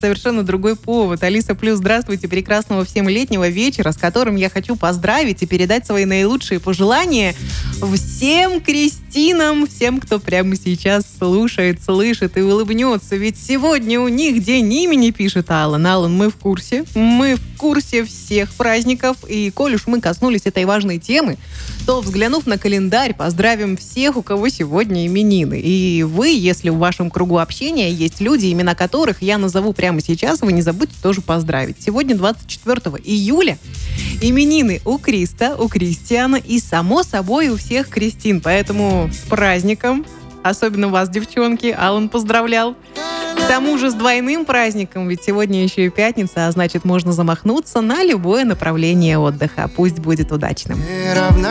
совершенно другой повод. Алиса Плюс, здравствуйте, прекрасного всем летнего вечера, с которым я хочу поздравить и передать свои наилучшие пожелания всем Кристинам, всем, кто прямо сейчас слушает, слышит и улыбнется. Ведь сегодня у них день имени, пишет Алан. Алан, мы в курсе. Мы в курсе всех праздников. И коль уж мы коснулись этой важной темы, то, взглянув на календарь, поздравим всех, у кого сегодня именины. И вы, если в вашем кругу общения есть люди, имена которых я назову прямо сейчас, вы не забудьте тоже поздравить. Сегодня, 24 июля, именины у Криста, у Кристиана и, само собой, у всех Кристин. Поэтому с праздником, особенно вас, девчонки, Алан поздравлял. К тому же с двойным праздником, ведь сегодня еще и пятница, а значит, можно замахнуться на любое направление отдыха. Пусть будет удачным.